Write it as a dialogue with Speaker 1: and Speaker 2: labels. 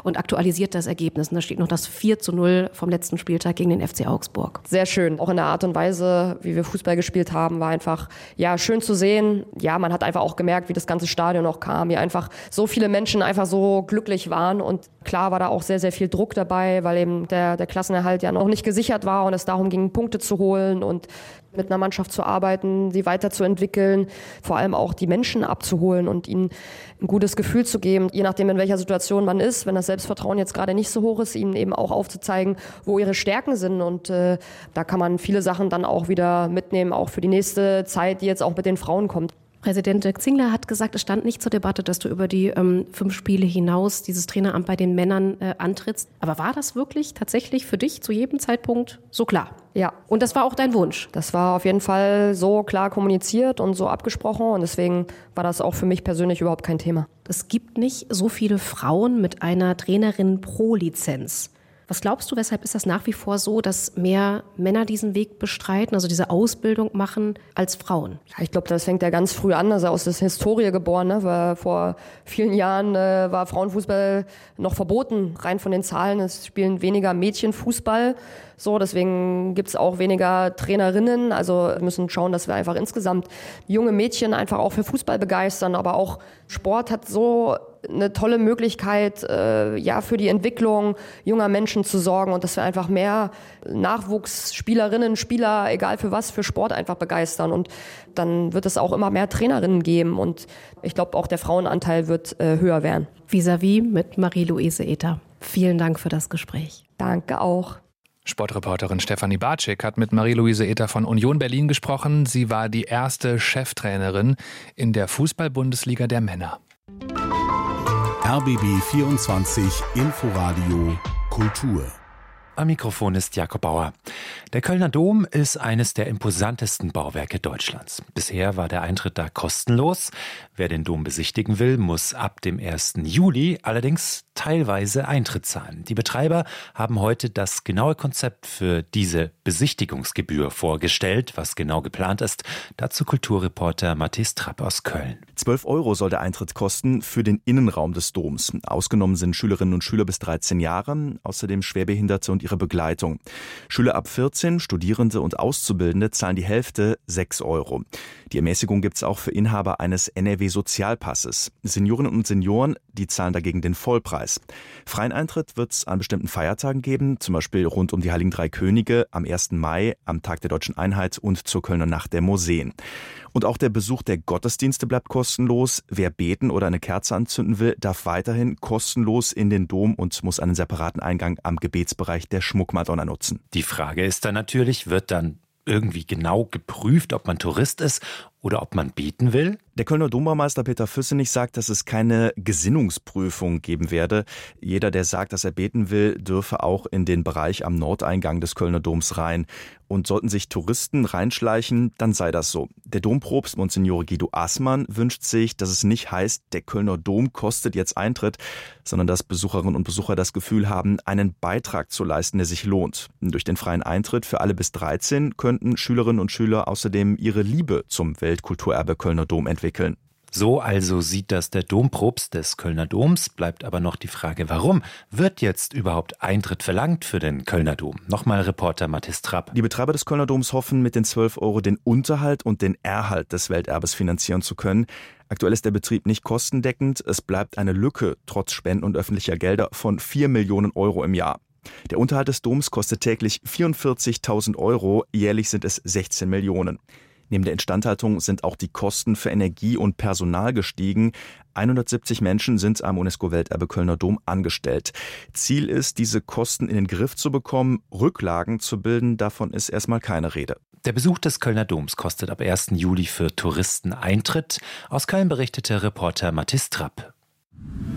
Speaker 1: und aktualisiert das Ergebnis. Und da steht noch das 4:0 vom letzten Spieltag gegen den FC Augsburg.
Speaker 2: Sehr schön. Auch in der Art und Weise, wie wir Fußball gespielt haben, war einfach schön zu sehen. Ja, man hat einfach auch gemerkt, wie das ganze Stadion auch kam, wie einfach so viele Menschen einfach so glücklich waren. Und klar war da auch sehr, sehr viel Druck dabei, weil eben der Klassenerhalt ja noch nicht gesichert war und es darum ging, Punkte zu holen und mit einer Mannschaft zu arbeiten, sie weiterzuentwickeln, vor allem auch die Menschen abzuholen und ihnen ein gutes Gefühl zu geben, je nachdem, in welcher Situation man ist, wenn das Selbstvertrauen jetzt gerade nicht so hoch ist, ihnen eben auch aufzuzeigen, wo ihre Stärken sind. Und da kann man viele Sachen dann auch wieder mitnehmen, auch für die nächste Zeit, die jetzt auch mit den Frauen kommt.
Speaker 1: Präsident Dirk Zingler hat gesagt, es stand nicht zur Debatte, dass du über die 5 Spiele hinaus dieses Traineramt bei den Männern antrittst. Aber war das wirklich tatsächlich für dich zu jedem Zeitpunkt so klar?
Speaker 2: Ja.
Speaker 1: Und das war auch dein Wunsch?
Speaker 2: Das war auf jeden Fall so klar kommuniziert und so abgesprochen. Und deswegen war das auch für mich persönlich überhaupt kein Thema.
Speaker 1: Es gibt nicht so viele Frauen mit einer Trainerin pro Lizenz. Was glaubst du, weshalb ist das nach wie vor so, dass mehr Männer diesen Weg bestreiten, also diese Ausbildung machen, als Frauen?
Speaker 2: Ja, ich glaube, das fängt ja ganz früh an, also aus der Historie geboren. Ne? Weil vor vielen Jahren war Frauenfußball noch verboten, rein von den Zahlen. Es spielen weniger Mädchen Fußball. So, deswegen gibt's auch weniger Trainerinnen. Also wir müssen schauen, dass wir einfach insgesamt junge Mädchen einfach auch für Fußball begeistern. Aber auch Sport hat so eine tolle Möglichkeit, für die Entwicklung junger Menschen zu sorgen und dass wir einfach mehr Nachwuchsspielerinnen, Spieler, egal für was, für Sport einfach begeistern. Und dann wird es auch immer mehr Trainerinnen geben und ich glaube auch der Frauenanteil wird höher werden.
Speaker 1: Vis-à-vis mit Marie-Louise Ether. Vielen Dank für das Gespräch.
Speaker 2: Danke auch.
Speaker 3: Sportreporterin Stefanie Bartschik hat mit Marie-Louise Ether von Union Berlin gesprochen. Sie war die erste Cheftrainerin in der Fußball-Bundesliga der Männer.
Speaker 4: RBB 24 Inforadio Kultur.
Speaker 5: Am Mikrofon ist Jakob Bauer. Der Kölner Dom ist eines der imposantesten Bauwerke Deutschlands. Bisher war der Eintritt da kostenlos. Wer den Dom besichtigen will, muss ab dem 1. Juli allerdings teilweise Eintritt zahlen. Die Betreiber haben heute das genaue Konzept für diese Besichtigungsgebühr vorgestellt. Was genau geplant ist, dazu Kulturreporter Matthias Trapp aus Köln.
Speaker 6: 12 € soll der Eintritt kosten für den Innenraum des Doms. Ausgenommen sind Schülerinnen und Schüler bis 13 Jahre, außerdem Schwerbehinderte und ihre Begleitung. Schüler ab 14, Studierende und Auszubildende zahlen die Hälfte, 6 €. Die Ermäßigung gibt es auch für Inhaber eines NRW-Sozialpasses. Seniorinnen und Senioren, die zahlen dagegen den Vollpreis. Freien Eintritt wird es an bestimmten Feiertagen geben, zum Beispiel rund um die Heiligen Drei Könige, am 1. Mai, am Tag der Deutschen Einheit und zur Kölner Nacht der Museen. Und auch der Besuch der Gottesdienste bleibt kostenlos. Wer beten oder eine Kerze anzünden will, darf weiterhin kostenlos in den Dom und muss einen separaten Eingang am Gebetsbereich der Schmuckmadonna nutzen.
Speaker 5: Die Frage ist dann natürlich, wird dann irgendwie genau geprüft, ob man Tourist ist oder ob man beten will?
Speaker 6: Der Kölner Dombaumeister Peter Füssenich sagt, dass es keine Gesinnungsprüfung geben werde. Jeder, der sagt, dass er beten will, dürfe auch in den Bereich am Nordeingang des Kölner Doms rein. Und sollten sich Touristen reinschleichen, dann sei das so. Der Dompropst Monsignore Guido Assmann wünscht sich, dass es nicht heißt, der Kölner Dom kostet jetzt Eintritt, sondern dass Besucherinnen und Besucher das Gefühl haben, einen Beitrag zu leisten, der sich lohnt. Durch den freien Eintritt für alle bis 13 könnten Schülerinnen und Schüler außerdem ihre Liebe zum Weltkulturerbe Kölner Dom entwickeln.
Speaker 5: So also sieht das der Dompropst des Kölner Doms. Bleibt aber noch die Frage, warum wird jetzt überhaupt Eintritt verlangt für den Kölner Dom? Nochmal Reporter Matthias Trapp.
Speaker 6: Die Betreiber des Kölner Doms hoffen, mit den 12 € den Unterhalt und den Erhalt des Welterbes finanzieren zu können. Aktuell ist der Betrieb nicht kostendeckend. Es bleibt eine Lücke, trotz Spenden und öffentlicher Gelder, von 4 Millionen € im Jahr. Der Unterhalt des Doms kostet täglich 44.000 €, jährlich sind es 16 Millionen. Neben der Instandhaltung sind auch die Kosten für Energie und Personal gestiegen. 170 Menschen sind am UNESCO-Welterbe Kölner Dom angestellt. Ziel ist, diese Kosten in den Griff zu bekommen, Rücklagen zu bilden, davon ist erstmal keine Rede.
Speaker 5: Der Besuch des Kölner Doms kostet ab 1. Juli für Touristen Eintritt. Aus Köln berichtete Reporter Matthias Trapp.